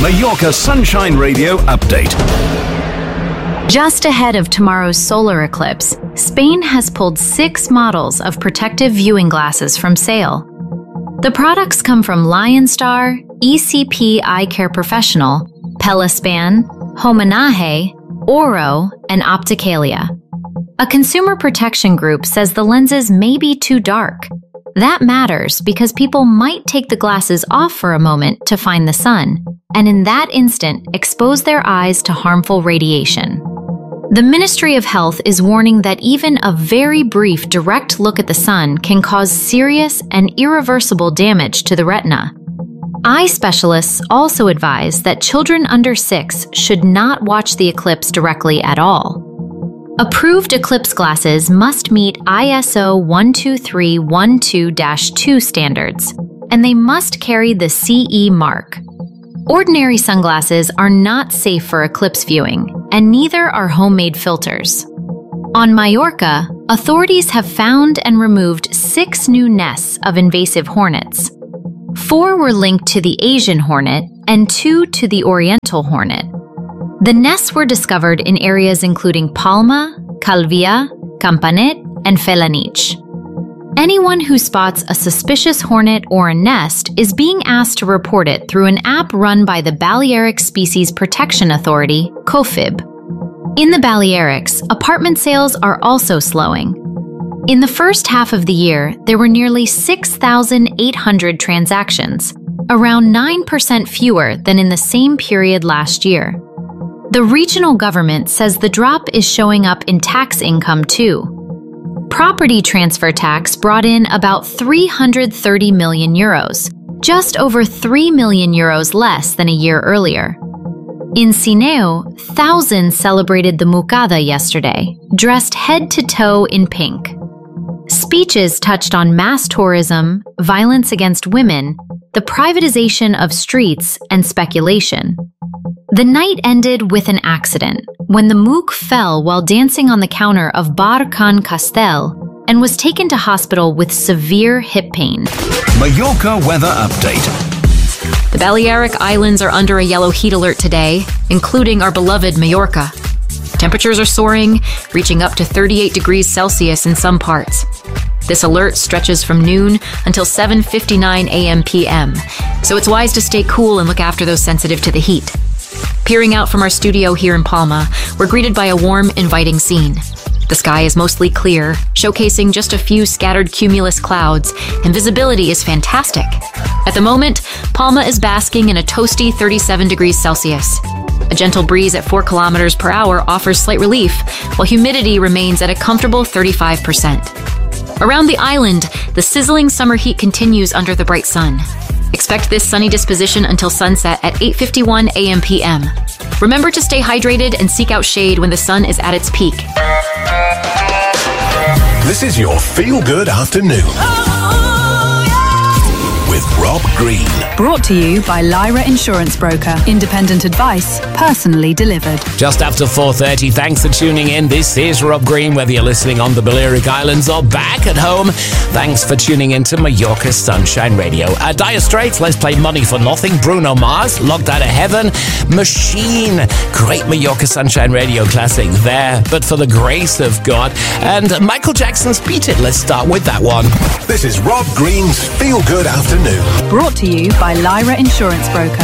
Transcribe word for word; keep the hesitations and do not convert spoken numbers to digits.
Mallorca Sunshine Radio update. Just ahead of tomorrow's solar eclipse, Spain has pulled six models of protective viewing glasses from sale. The products come from Lionstar, E C P Eye Care Professional, Pelaspan, Homenaje, Oro, and Opticalia. A consumer protection group says the lenses may be too dark. That matters because people might take the glasses off for a moment to find the sun, and in that instant expose their eyes to harmful radiation. The Ministry of Health is warning that even a very brief direct look at the sun can cause serious and irreversible damage to the retina. Eye specialists also advise that children under six should not watch the eclipse directly at all. Approved eclipse glasses must meet I S O one two three one two dash two standards, and they must carry the C E mark. Ordinary sunglasses are not safe for eclipse viewing, and neither are homemade filters. On Mallorca, authorities have found and removed six new nests of invasive hornets. Four were linked to the Asian hornet and two to the Oriental hornet. The nests were discovered in areas including Palma, Calvia, Campanet, and Felanich. Anyone who spots a suspicious hornet or a nest is being asked to report it through an app run by the Balearic Species Protection Authority, COFIB. In the Balearics, apartment sales are also slowing. In the first half of the year, there were nearly six thousand eight hundred transactions, around nine percent fewer than in the same period last year. The regional government says the drop is showing up in tax income too. Property transfer tax brought in about three hundred thirty million euros, just over three million euros less than a year earlier. In Sineu, thousands celebrated the Mucada yesterday, dressed head to toe in pink. Speeches touched on mass tourism, violence against women, the privatization of streets, and speculation. The night ended with an accident, when the Mook fell while dancing on the counter of Bar Can Castel and was taken to hospital with severe hip pain. Mallorca weather update. The Balearic Islands are under a yellow heat alert today, including our beloved Mallorca. Temperatures are soaring, reaching up to thirty-eight degrees Celsius in some parts. This alert stretches from noon until seven fifty-nine a m p m, so it's wise to stay cool and look after those sensitive to the heat. Peering out from our studio here in Palma, we're greeted by a warm, inviting scene. The sky is mostly clear, showcasing just a few scattered cumulus clouds, and visibility is fantastic. At the moment, Palma is basking in a toasty thirty-seven degrees Celsius. A gentle breeze at four kilometers per hour offers slight relief, while humidity remains at a comfortable thirty-five percent. Around the island, the sizzling summer heat continues under the bright sun. Expect this sunny disposition until sunset at eight fifty-one a m p m. Remember to stay hydrated and seek out shade when the sun is at its peak. This is your Feel Good Afternoon. With Rob Green. Brought to you by Lyra Insurance Broker. Independent advice, personally delivered. Just after four thirty, thanks for tuning in. This is Rob Green, whether you're listening on the Balearic Islands or back at home. Thanks for tuning in to Mallorca Sunshine Radio. Uh, Dire Straits, Let's Play Money for Nothing. Bruno Mars, Locked Out of Heaven. Machine, great Mallorca Sunshine Radio classic there, But for the Grace of God. And Michael Jackson's Beat It. Let's start with that one. This is Rob Green's Feel Good Afternoon. Brought to you by Lyra Insurance Broker.